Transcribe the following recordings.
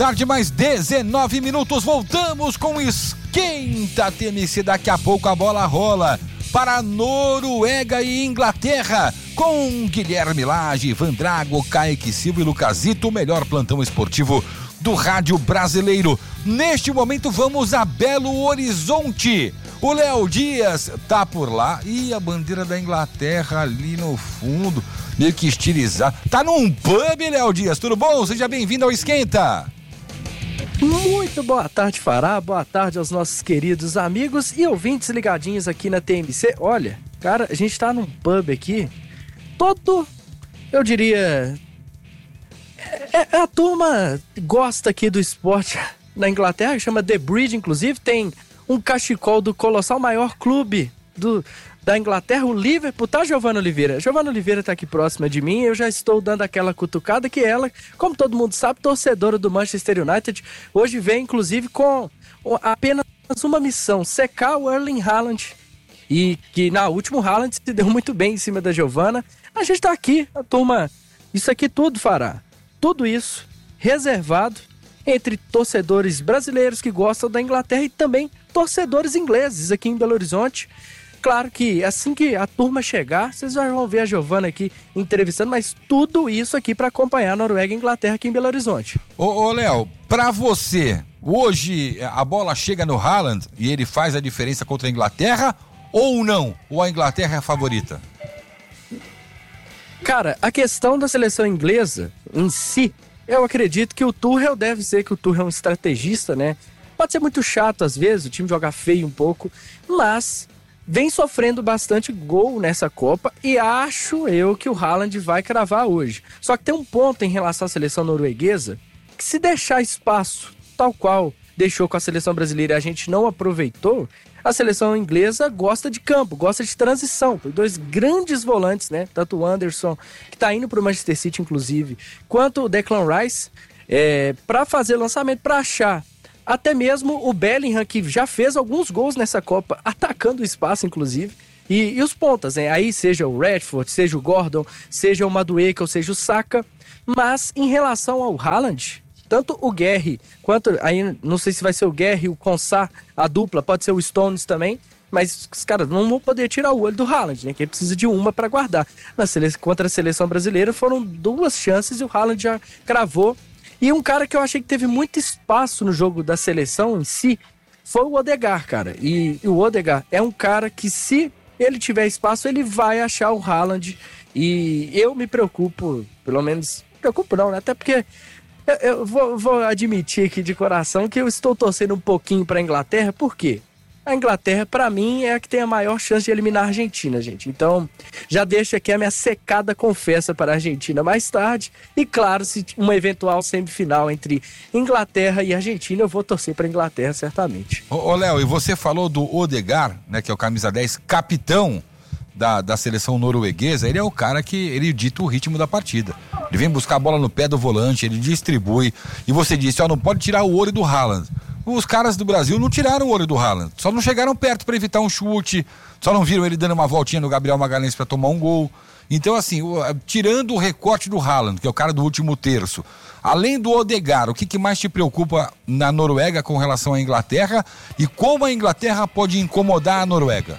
Tarde mais 19 minutos, voltamos com Esquenta TMC. Daqui a pouco a bola rola para Noruega e Inglaterra com Guilherme Lage, Ivan Drago, Kaique Silva e Lucasito, o melhor plantão esportivo do rádio brasileiro. Neste momento vamos a Belo Horizonte. O Léo Dias tá por lá e a bandeira da Inglaterra ali no fundo, meio que estilizada. Tá num pub, Léo Dias, tudo bom? Seja bem-vindo ao Esquenta. Muito boa tarde, Fará, boa tarde aos nossos queridos amigos e ouvintes ligadinhos aqui na TMC. Olha, cara, a gente tá num pub aqui, todo, eu diria, a turma gosta aqui do esporte na Inglaterra, chama The Bridge, inclusive, tem um cachecol do colossal maior clube da Inglaterra, o Liverpool. Tá, Giovana Oliveira? Giovana Oliveira tá aqui próxima de mim, eu já estou dando aquela cutucada que ela, como todo mundo sabe, torcedora do Manchester United, hoje vem inclusive com apenas uma missão, secar o Erling Haaland, e que na última o Haaland se deu muito bem em cima da Giovana. A gente tá aqui, a turma, isso aqui tudo, Fará, tudo isso reservado entre torcedores brasileiros que gostam da Inglaterra e também torcedores ingleses aqui em Belo Horizonte. Claro que assim que a turma chegar, vocês já vão ver a Giovana aqui entrevistando, mas tudo isso aqui para acompanhar a Noruega e a Inglaterra aqui em Belo Horizonte. Ô Léo, pra você, hoje a bola chega no Haaland e ele faz a diferença contra a Inglaterra ou não? Ou a Inglaterra é a favorita? Cara, a questão da seleção inglesa em si, eu acredito que o Tuchel deve ser que o Tuchel é um estrategista, né? Pode ser muito chato às vezes, o time joga feio um pouco, mas vem sofrendo bastante gol nessa Copa e acho eu que o Haaland vai cravar hoje. Só que tem um ponto em relação à seleção norueguesa, que se deixar espaço, tal qual deixou com a seleção brasileira e a gente não aproveitou, a seleção inglesa gosta de campo, gosta de transição. Tem dois grandes volantes, né? Tanto o Anderson, que tá indo pro Manchester City, inclusive, quanto o Declan Rice, para fazer lançamento, para achar. Até mesmo o Bellingham, que já fez alguns gols nessa Copa, atacando o espaço, inclusive. E os pontas, né? Aí seja o Rashford, seja o Gordon, seja o Madueke, ou seja o Saka. Mas em relação ao Haaland, tanto o Guerri, quanto, aí não sei se vai ser o Guerri, o Konsa, a dupla, pode ser o Stones também. Mas os caras não vão poder tirar o olho do Haaland, né? Que ele precisa de uma para guardar. Contra a seleção brasileira foram 2 chances e o Haaland já cravou. E um cara que eu achei que teve muito espaço no jogo da seleção em si foi o Odegaard, cara. E o Odegaard é um cara que, se ele tiver espaço, ele vai achar o Haaland. E eu me preocupo, pelo menos, preocupo não, né? Até porque eu vou admitir aqui de coração que eu estou torcendo um pouquinho para a Inglaterra. Por quê? A Inglaterra, pra mim, é a que tem a maior chance de eliminar a Argentina, gente. Então, já deixo aqui a minha secada confessa para a Argentina mais tarde. E, claro, se uma eventual semifinal entre Inglaterra e Argentina, eu vou torcer para a Inglaterra, certamente. Ô Léo, e você falou do Odegaard, né, que é o camisa 10, capitão da seleção norueguesa. Ele é o cara que ele dita o ritmo da partida. Ele vem buscar a bola no pé do volante, ele distribui. E você disse, não pode tirar o olho do Haaland. Os caras do Brasil não tiraram o olho do Haaland, só não chegaram perto para evitar um chute, só não viram ele dando uma voltinha no Gabriel Magalhães para tomar um gol. Então, assim, tirando o recorte do Haaland, que é o cara do último terço, além do Odegaard, o que mais te preocupa na Noruega com relação à Inglaterra e como a Inglaterra pode incomodar a Noruega?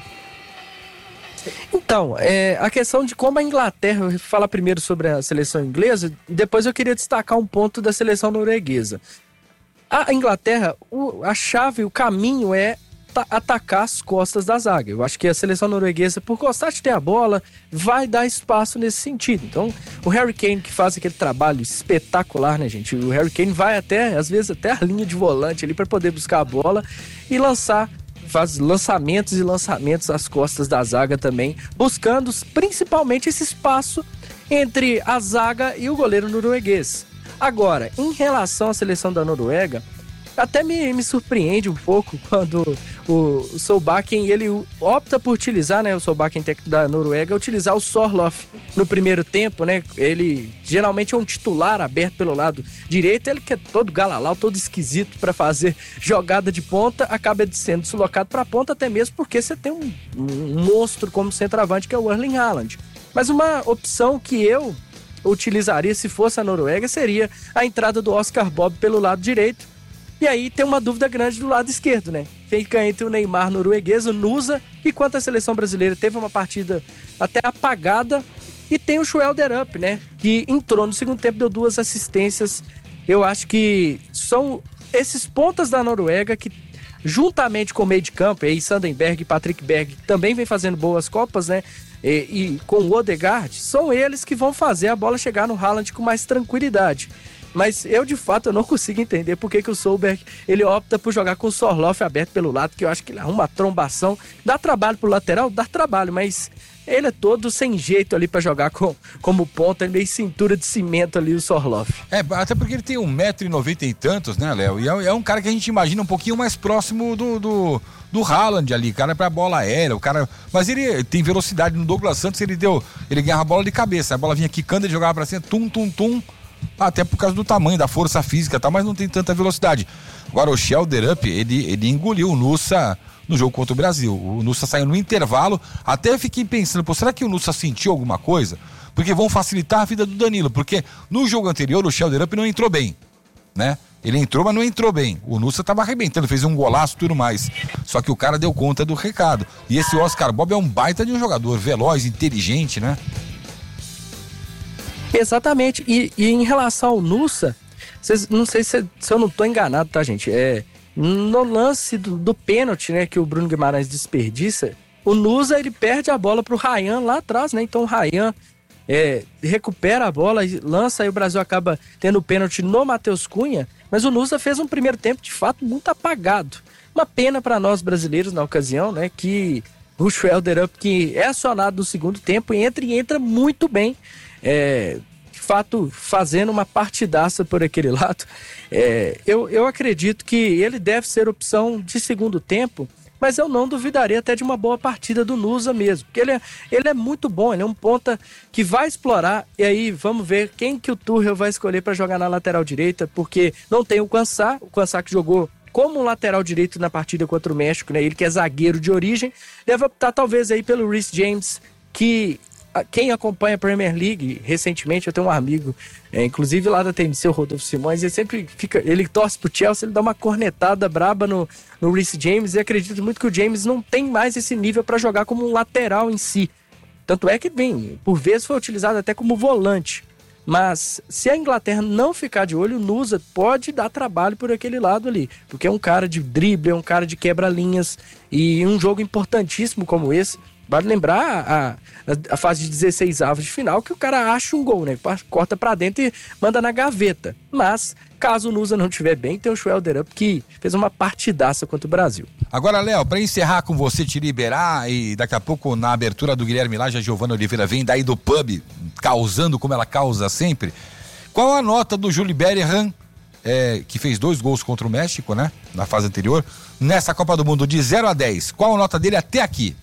Então, a questão de como a Inglaterra, eu vou falar primeiro sobre a seleção inglesa, depois eu queria destacar um ponto da seleção norueguesa. A Inglaterra, a chave, o caminho é atacar as costas da zaga. Eu acho que a seleção norueguesa, por gostar de ter a bola, vai dar espaço nesse sentido. Então, o Harry Kane, que faz aquele trabalho espetacular, né, gente? O Harry Kane vai às vezes até a linha de volante ali para poder buscar a bola e faz lançamentos e lançamentos às costas da zaga também, buscando principalmente esse espaço entre a zaga e o goleiro norueguês. Agora, em relação à seleção da Noruega, até me surpreende um pouco quando o Solbakken, ele opta por utilizar, né, o Solbakken técnico da Noruega, utilizar o Sorloth no primeiro tempo, né? Ele geralmente é um titular aberto pelo lado direito, ele que é todo galalau, todo esquisito para fazer jogada de ponta, acaba sendo deslocado para a ponta, até mesmo porque você tem um monstro como centroavante que é o Erling Haaland. Mas uma opção que eu utilizaria se fosse a Noruega seria a entrada do Oscar Bob pelo lado direito. E aí tem uma dúvida grande do lado esquerdo, né? Fica entre o Neymar norueguês, o Nusa, que quanto à seleção brasileira teve uma partida até apagada, e tem o Schelderup, né? Que entrou no segundo tempo, deu 2 assistências. Eu acho que são esses pontas da Noruega que, juntamente com o meio de campo, aí Sandenberg e Patrick Berg também vem fazendo boas Copas, né? E com o Odegaard, são eles que vão fazer a bola chegar no Haaland com mais tranquilidade. Mas eu, de fato, eu não consigo entender por que o Solberg, ele opta por jogar com o Sorloth aberto pelo lado, que eu acho que ele arruma uma trombação. Dá trabalho pro lateral? Dá trabalho, mas ele é todo sem jeito ali pra jogar como ponta, meio cintura de cimento ali, o Sorloth. Até porque ele tem 1,90 m e tantos, né, Léo? E é um cara que a gente imagina um pouquinho mais próximo do Haaland ali, cara pra bola aérea, o cara... Mas ele tem velocidade. No Douglas Santos ele ganhava a bola de cabeça, a bola vinha quicando, ele jogava pra cima, tum, até por causa do tamanho, da força física, tá? Mas não tem tanta velocidade. Agora o Schelderup, ele engoliu o Nusa no jogo contra o Brasil. O Nusa saiu no intervalo, até eu fiquei pensando, será que o Nusa sentiu alguma coisa? Porque vão facilitar a vida do Danilo, porque no jogo anterior o Schelderup não entrou bem, né? Ele entrou, mas não entrou bem. O Nusa tava arrebentando, fez um golaço e tudo mais. Só que o cara deu conta do recado. E esse Oscar Bob é um baita de um jogador, veloz, inteligente, né? Exatamente, e em relação ao Nusa, não sei se eu não tô enganado, tá, gente? No lance do pênalti, né, que o Bruno Guimarães desperdiça, o Nusa, ele perde a bola pro Ryan lá atrás, né? Então o Ryan recupera a bola e lança, aí o Brasil acaba tendo o pênalti no Matheus Cunha, mas o Nusa fez um primeiro tempo, de fato, muito apagado. Uma pena para nós brasileiros na ocasião, né, que o Schelderup, que é acionado no segundo tempo, entra muito bem, de fato, fazendo uma partidaça por aquele lado. Eu acredito que ele deve ser opção de segundo tempo, mas eu não duvidaria até de uma boa partida do Nusa mesmo, porque ele é muito bom, ele é um ponta que vai explorar, e aí vamos ver quem que o Tuchel vai escolher para jogar na lateral direita, porque não tem o Quansah que jogou como um lateral direito na partida contra o México, né? Ele que é zagueiro de origem, deve optar talvez aí pelo Reece James, que quem acompanha a Premier League recentemente, eu tenho um amigo, inclusive lá da TMC, o Rodolfo Simões, ele torce pro Chelsea, ele dá uma cornetada braba no Reece James, e acredito muito que o James não tem mais esse nível para jogar como um lateral em si. Tanto é que, por vezes foi utilizado até como volante. Mas se a Inglaterra não ficar de olho, o Nusa pode dar trabalho por aquele lado ali, porque é um cara de drible, é um cara de quebra-linhas, e um jogo importantíssimo como esse, vale lembrar a fase de 16 avos de final, que o cara acha um gol, né? Corta pra dentro e manda na gaveta. Mas, caso o Nusa não estiver bem, tem o Schelderup que fez uma partidaça contra o Brasil. Agora, Léo, pra encerrar com você, te liberar, e daqui a pouco na abertura do Guilherme Lage, a Giovana Oliveira vem daí do pub, causando como ela causa sempre. Qual a nota do Julie Bellingham, que fez 2 gols contra o México, né? Na fase anterior, nessa Copa do Mundo, de 0 a 10. Qual a nota dele até aqui?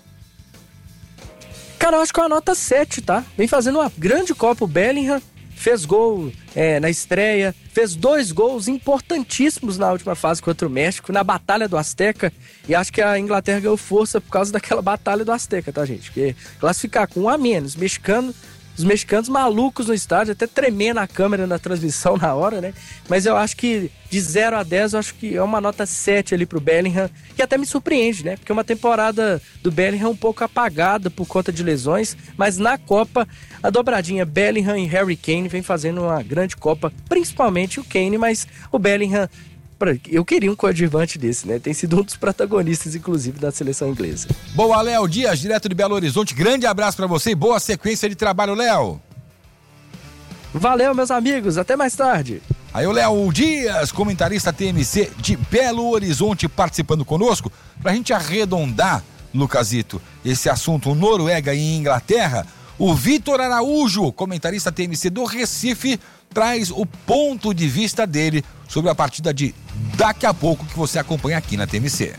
Cara, eu acho que é uma nota 7, tá? Vem fazendo uma grande Copa o Bellingham, fez gol na estreia, fez 2 gols importantíssimos na última fase contra o México, na Batalha do Azteca, e acho que a Inglaterra ganhou força por causa daquela Batalha do Azteca, tá, gente? Porque classificar com 1 a menos, os mexicanos malucos no estádio, até tremendo a câmera na transmissão na hora, né? Mas eu acho que de 0 a 10, eu acho que é uma nota 7 ali pro Bellingham, que até me surpreende, né? Porque é uma temporada do Bellingham um pouco apagada por conta de lesões, mas na Copa, a dobradinha Bellingham e Harry Kane vem fazendo uma grande Copa, principalmente o Kane, mas o Bellingham, eu queria um coadjuvante desse, né? Tem sido um dos protagonistas, inclusive, da seleção inglesa. Boa, Léo Dias, direto de Belo Horizonte. Grande abraço pra você e boa sequência de trabalho, Léo. Valeu, meus amigos. Até mais tarde. Aí o Léo Dias, comentarista TMC de Belo Horizonte, participando conosco. Pra gente arredondar, Lucasito, esse assunto Noruega e Inglaterra, o Vitor Araújo, comentarista TMC do Recife, traz o ponto de vista dele sobre a partida de daqui a pouco que você acompanha aqui na TMC.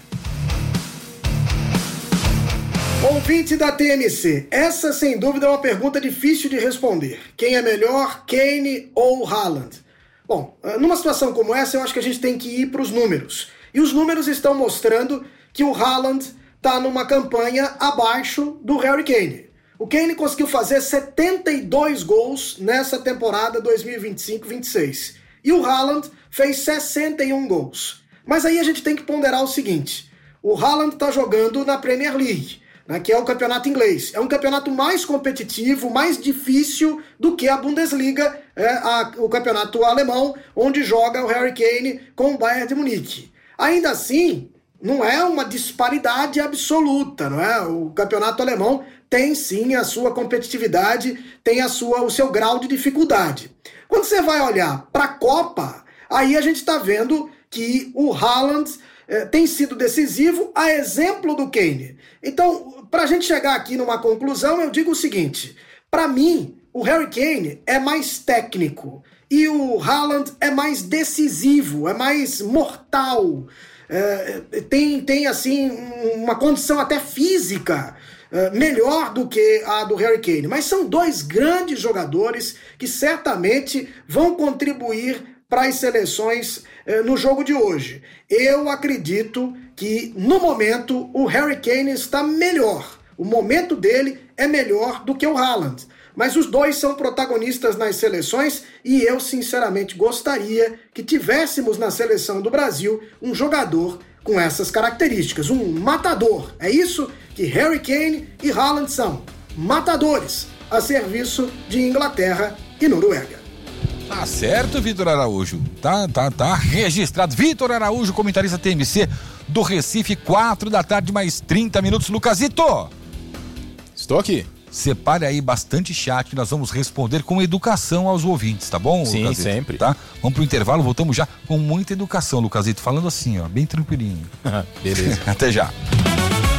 Ouvinte da TMC, essa sem dúvida é uma pergunta difícil de responder. Quem é melhor, Kane ou Haaland? Bom, numa situação como essa, eu acho que a gente tem que ir para os números. E os números estão mostrando que o Haaland está numa campanha abaixo do Harry Kane. O Kane conseguiu fazer 72 gols nessa temporada 2025-26. E o Haaland fez 61 gols. Mas aí a gente tem que ponderar o seguinte. O Haaland está jogando na Premier League, né, que é o campeonato inglês. É um campeonato mais competitivo, mais difícil do que a Bundesliga, o campeonato alemão, onde joga o Harry Kane com o Bayern de Munique. Ainda assim, não é uma disparidade absoluta, não é? O campeonato alemão tem sim a sua competitividade, tem o seu grau de dificuldade. Quando você vai olhar para a Copa, aí a gente está vendo que o Haaland tem sido decisivo, a exemplo do Kane. Então, para a gente chegar aqui numa conclusão, eu digo o seguinte: para mim, o Harry Kane é mais técnico e o Haaland é mais decisivo, é mais mortal, tem assim uma condição até física melhor do que a do Harry Kane. Mas são dois grandes jogadores que certamente vão contribuir para as seleções no jogo de hoje. Eu acredito que, no momento, o Harry Kane está melhor. O momento dele é melhor do que o Haaland. Mas os dois são protagonistas nas seleções e eu, sinceramente, gostaria que tivéssemos na seleção do Brasil um jogador com essas características, um matador. É isso que Harry Kane e Haaland são, matadores a serviço de Inglaterra e Noruega. Tá certo, Vitor Araújo. Tá registrado. Vitor Araújo, comentarista TMC do Recife, 4 da tarde, mais 30 minutos. Lucasito! Estou aqui. Separe aí bastante chat, nós vamos responder com educação aos ouvintes, tá bom, Sim, Lucasito? sempre. Tá? Vamos pro intervalo, voltamos já com muita educação, Lucasito, falando assim, ó, bem tranquilinho. Beleza. Até já.